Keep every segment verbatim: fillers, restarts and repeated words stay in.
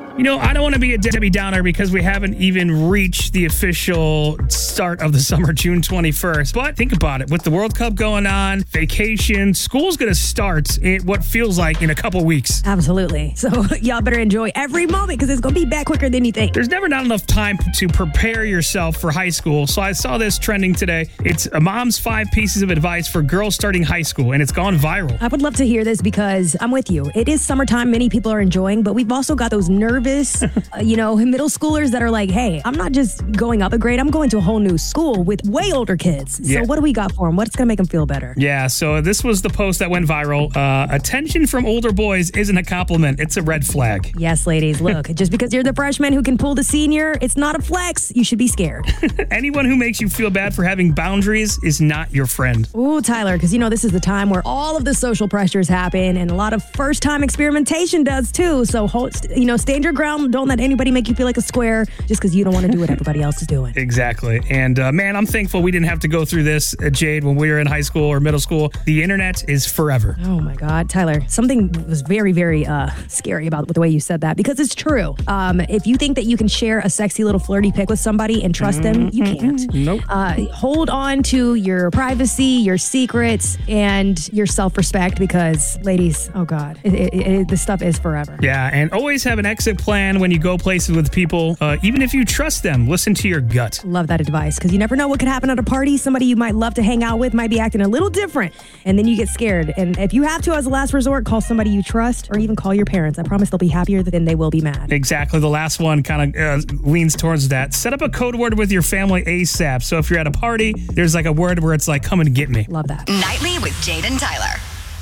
You know, I don't want to be a Debbie Downer because we haven't even reached the official start of the summer, June twenty-first. But think about it. With the World Cup going on, vacation, school's going to start in what feels like in a couple weeks. Absolutely. So y'all better enjoy every moment because it's going to be back quicker than you think. There's never not enough time to prepare yourself for high school. So I saw this trending today. It's a mom's five pieces of advice for girls starting high school, and it's gone viral. I would love to hear this because I'm with you. It is summertime. Many people are enjoying, but we've also got those nervous uh, you know, middle schoolers that are like, hey, I'm not just going up a grade, I'm going to a whole new school with way older kids. So Yeah. what do we got for them? What's going to make them feel better? Yeah, so this was the post that went viral. Uh, attention from older boys isn't a compliment, it's a red flag. Yes, ladies, look, just because you're the freshman who can pull the senior, it's not a flex. You should be scared. Anyone who makes you feel bad for having boundaries is not your friend. Ooh, Tyler, because you know this is the time where all of the social pressures happen and a lot of first-time experimentation does too. So, hold, you know, stand your ground. Don't let anybody make you feel like a square just because you don't want to do what everybody else is doing. Exactly. And uh, man, I'm thankful we didn't have to go through this, uh, Jade, when we were in high school or middle school. The internet is forever. Oh my God, Tyler, something was very, very uh, scary about the way you said that because it's true. Um, if you think that you can share a sexy little flirty pic with somebody and trust Mm-hmm. them, you can't. Nope. Uh, hold on to your privacy, your secrets, and your self-respect because, ladies, oh God, it, it, it, this stuff is forever. Yeah, and always have an exit plan when you go places with people. Uh, even if you trust them, listen to your gut. Love that advice because you never know what could happen at a party. Somebody you might love to hang out with might be acting a little different, and then you get scared. And if you have to, as a last resort, call somebody you trust or even call your parents. I promise they'll be happier than they will be mad. Exactly. The last one kind of uh, leans towards that. Set up a code word with your family ASAP. So if you're at a party, there's like a word where it's like, come and get me. Love that. Nightly with Jade and Tyler.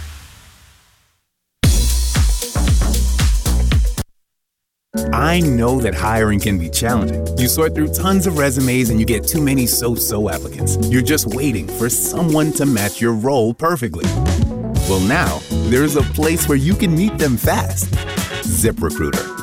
I know that hiring can be challenging. You sort through tons of resumes and you get too many so-so applicants. You're just waiting for someone to match your role perfectly. Well, now, there's a place where you can meet them fast. ZipRecruiter.